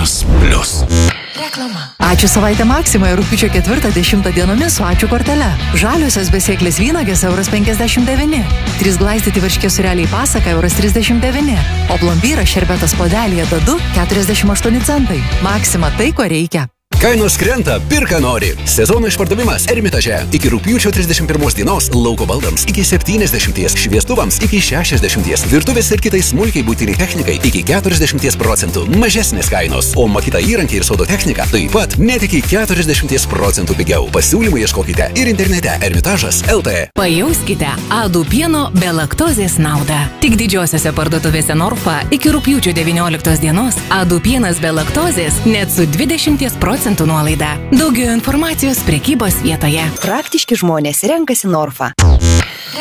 1+. Reklama. Ačiū savaitę Maksimoje rugpjūčio 4-10 dienomis su ačiū kortele. Žaliosios besėklės vynagės €59. 3 glaistyti varškės sūreliai pasaka €39. O plombyras šerbetas podelyje dadu 48 centai. Maksima tai, ko reikia. Kainos krenta, pirka nori. Sezono išpardavimas Ermitaže. Iki rugpjūčio 31 dienos lauko baldams iki 70, šviestuvams iki 60, virtuvės ir kitai smulkiai būtiniai technikai iki 40% mažesnės kainos. O makita įrankiai ir sodo technika taip pat net iki 40% pigiau. Pasiūlymų ieškokite ir internete Ermitažas LT. Pajauskite Adų pieno be laktozės naudą. Tik didžiosiose parduotuvėse Norfa iki rugpjūčio 19 dienos Adų pienas be laktozės net su 20% nuolaida. Daugiau informacijos prekybos vietoje. Praktiški žmonės renkasi Norfa.